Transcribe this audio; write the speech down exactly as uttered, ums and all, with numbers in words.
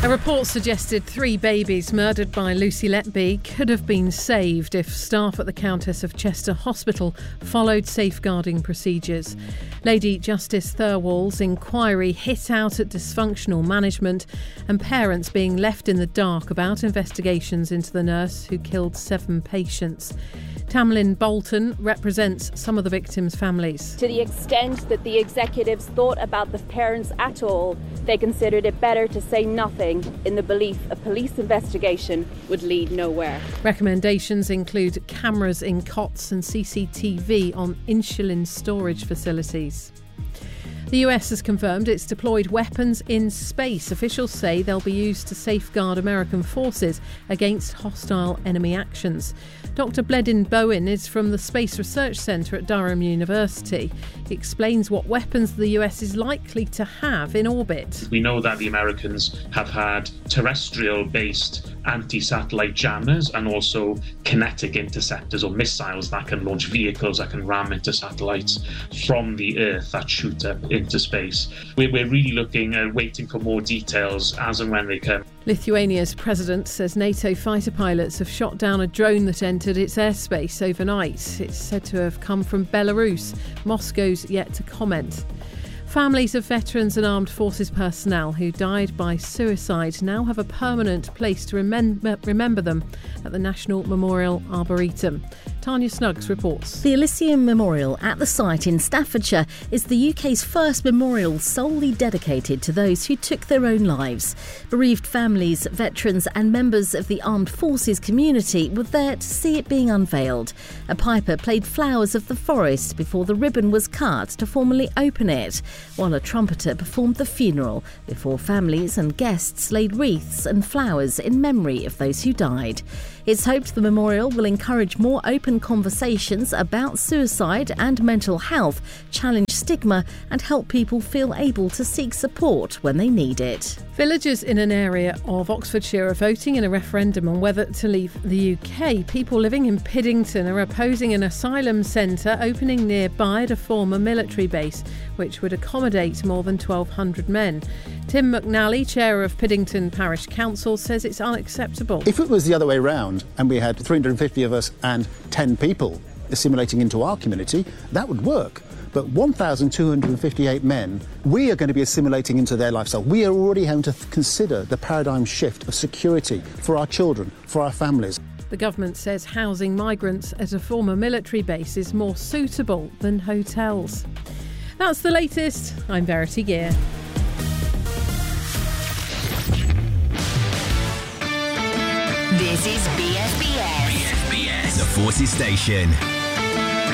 A report suggested three babies murdered by Lucy Letby could have been saved if staff at the Countess of Chester Hospital followed safeguarding procedures. Lady Justice Thirlwall's inquiry hit out at dysfunctional management and parents being left in the dark about investigations into the nurse who killed seven patients. Tamlin Bolton represents some of the victims' families. To the extent that the executives thought about the parents at all, they considered it better to say nothing in the belief a police investigation would lead nowhere. Recommendations include cameras in cots and C C T V on insulin storage facilities. The U S has confirmed it's deployed weapons in space. Officials say they'll be used to safeguard American forces against hostile enemy actions. Doctor Bledin Bowen is from the Space Research Centre at Durham University. He explains what weapons the U S is likely to have in orbit. We know that the Americans have had terrestrial-based anti-satellite jammers and also kinetic interceptors or missiles that can launch vehicles that can ram into satellites from the Earth that shoot up into space. We're, we're really looking and waiting for more details as and when they come. Lithuania's president says NATO fighter pilots have shot down a drone that entered its airspace overnight. It's said to have come from Belarus. Moscow's yet to comment. Families of veterans and armed forces personnel who died by suicide now have a permanent place to remember, remember them at the National Memorial Arboretum. Tanya Snuggs reports. The Elysium Memorial at the site in Staffordshire is the U K's first memorial solely dedicated to those who took their own lives. Bereaved families, veterans and members of the armed forces community were there to see it being unveiled. A piper played Flowers of the Forest before the ribbon was cut to formally open it, while a trumpeter performed the funeral before families and guests laid wreaths and flowers in memory of those who died. It's hoped the memorial will encourage more open conversations about suicide and mental health, challenge stigma and help people feel able to seek support when they need it. Villagers in an area of Oxfordshire are voting in a referendum on whether to leave the U K. People living in Piddington are opposing an asylum centre opening nearby at a former military base, which would accommodate more than twelve hundred men. Tim McNally, chair of Piddington Parish Council, says it's unacceptable. If it was the other way round and we had three hundred fifty of us and ten people assimilating into our community, that would work. But one thousand two hundred fifty-eight men, we are going to be assimilating into their lifestyle. We are already having to consider the paradigm shift of security for our children, for our families. The government says housing migrants at a former military base is more suitable than hotels. That's the latest. I'm Verity Gear. This is B S B S. B S B S, the Forces Station.